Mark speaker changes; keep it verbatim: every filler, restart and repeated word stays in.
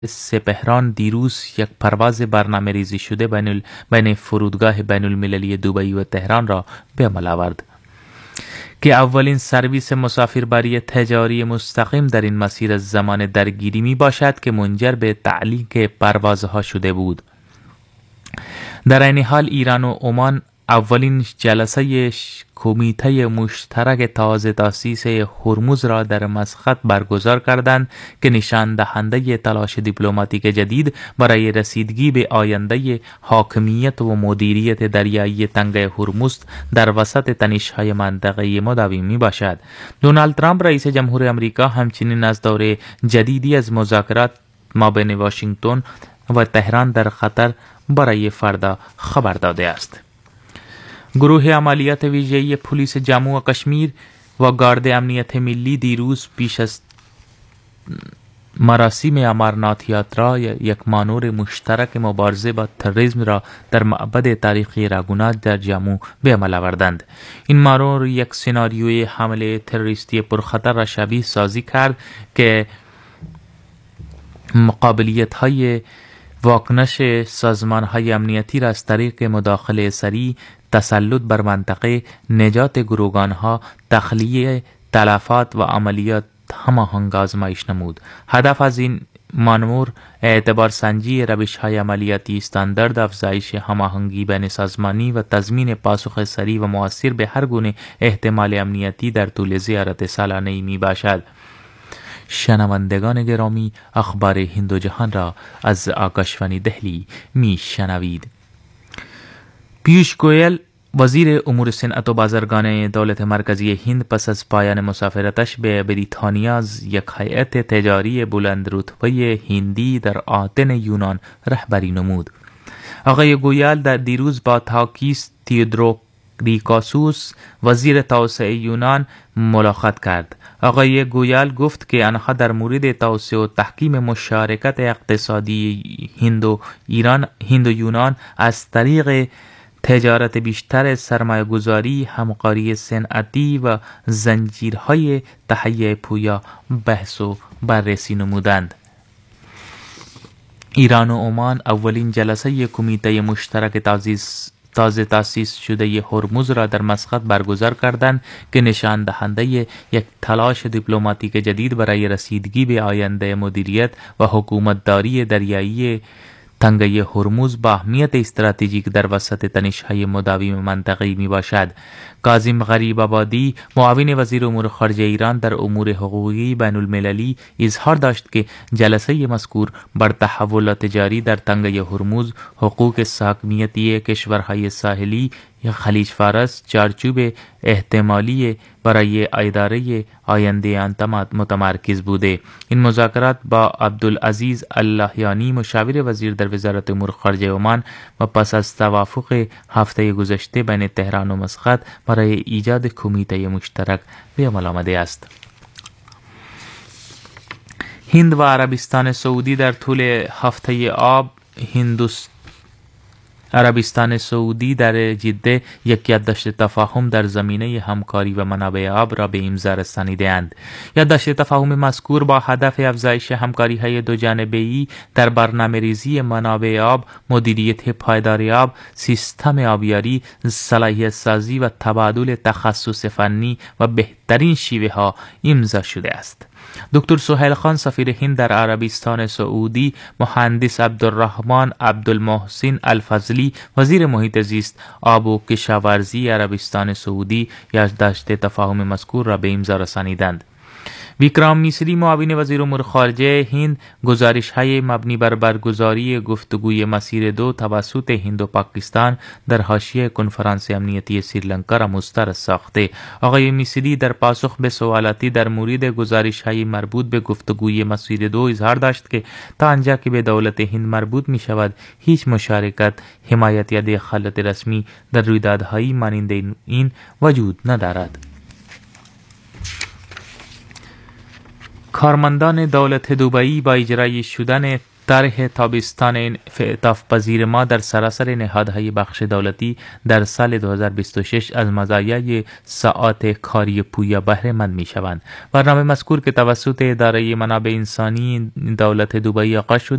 Speaker 1: سپهران دیروز یک پرواز برنامه ریزی شده بین, ال... بین فرودگاه بین المللی دبی و تهران را به عمل آورد که اولین سرویس مسافربری تجاری مستقیم در این مسیر از زمان درگیری می باشد که منجر به تعلیق پروازها شده بود. در این حال ایران و عمان اولین جلسه کمیته مشترک تازه تأسیس هرمز را در مسقط برگزار کردند که نشان دهنده تلاش دیپلماتیک جدید برای رسیدگی به آینده حاکمیت و مدیریت دریایی تنگه هرمز در وسط تنش‌های منطقه‌ای مداوم می باشد. دونالد ترامپ رئیس جمهور آمریکا همچنین از دور جدیدی از مذاکرات مابین واشنگتن و تهران در خطر برای فردا خبر داده است. گروه عملیات ویژه‌ای پلیس جموں و کشمیر و گارد امنیت ملی دیروز پیش از مراسم امرناتھ یاترا یک مانور مشترک مبارزه با تروریسم را در معبد تاریخی رگونات در جموں به عمل آوردند. این مانور یک سناریوی حمله تروریستی پرخطر را شبیه سازی کرد که مقابلیت‌های واکنش سازمان‌های امنیتی را از طریق مداخله سریع، تسلط بر منطقه، نجات گروگانها، تخلیه تلفات و عملیات هماهنگ آزمایش نمود. هدف از این مانور اعتبار سنجی روش‌های عملیاتی استاندارد، افزایش هماهنگی بین سازمانی و تضمین پاسخ سریع و مؤثر به هر گونه احتمال امنیتی در طول زیارت سالانه‌ای می باشد. شنوندگان گرامی، اخبار هند و جهان را از آکاشوانی دهلی می شنوید. پیوش گویل وزیر امور صنعت و بازرگانی دولت مرکزی هند پس از پایان مسافرتش به بریتانیا از یک هیئت تجاری بلند رتبه هندی در آتن یونان رهبری نمود. آقای گویل در دیروز با تاکیس تیودروریکاسوس وزیر توسعه یونان ملاقات کرد. آقای گویل گفت که آنها در مورد توسعه و تحکیم مشارکت اقتصادی هند و ایران هند و یونان از طریق تجارت بیشتر، سرمایه گذاری، همکاری صنعتی و زنجیرهای تهیه پویا بحث و بررسی نمودند. ایران و عمان اولین جلسه کمیته مشترک تازیس تازه تأسیس شده هرمز را در مسقط برگزار کردند که نشان دهنده یک تلاش دیپلماتیک جدید برای رسیدگی به آینده مدیریت و حکومتداری دریایی تنگه هرمز با اهمیت استراتژیک در وسط تنش‌های مداوم منطقه‌ای می باشد. کاظم غریب آبادی، معاون وزیر امور خارجه ایران در امور حقوقی بین المللی، اظهار داشت که جلسه مذکور بر تحولات جاری در تنگه هرمز، حقوق حاکمیتی کشورهای ساحلی یا خلیج فارس، چارچوب احتمالی برای اداره آینده آن متمرکز بوده. این مذاکرات با عبدالعزیز اللهیانی، مشاور وزیر در وزارت امور خارجه عمان، و پس از توافق هفته گذشته بین تهران و مسقط برای ایجاد کمیته مشترک به عمل آمده است. هند و عربستان سعودی در طول هفته آب هندوستان عربستان سعودی در جده یک یادداشت تفاهم در زمینه همکاری و منابع آب را به امضا رسانیده‌اند. یادداشت تفاهم مذکور با هدف افزایش همکاری‌های دوجانبه‌ای در برنامه‌ریزی منابع آب، مدیریت پایدار آب، سیستم آبیاری، صلاحیت سازی و تبادل تخصص فنی و بهترین شیوه‌ها امضا شده است. دکتر سهیل خان، سفیر هند در عربستان سعودی، مهندس عبدالرحمن عبدالمحسن الفضلی، وزیر محیط زیست، آب و کشاورزی عربستان سعودی، یادداشت تفاهم مذکور را به امضا رسانیدند. ویکرام میسری، معاون وزیر امور خارجه هند، گزارش‌های مبنی بر برگزاری گفتگوی مسیر دو توسط هند و پاکستان در حاشیه کنفرانس امنیتی سریلانکا را مسترد ساخته. آقای میسری در پاسخ به سوالاتی در مورد گزارش‌های مربوط به گفتگوی مسیر دو اظهار داشت که تا آنجا که به دولت هند مربوط می شود، هیچ مشارکت، حمایت یا دخالت رسمی در رویدادهایی مانند این وجود ندارد. کارمندان دولت دبی با اجرای شدن طرح تابستان انعطاف پذیر ما در سراسر نهادهای بخش دولتی در سال دو هزار و بیست و شش از مزایای ساعات کاری پویا بهره مند می شوند. برنامه مذکور که توسط اداره منابع انسانی دولت دبی آغاز شد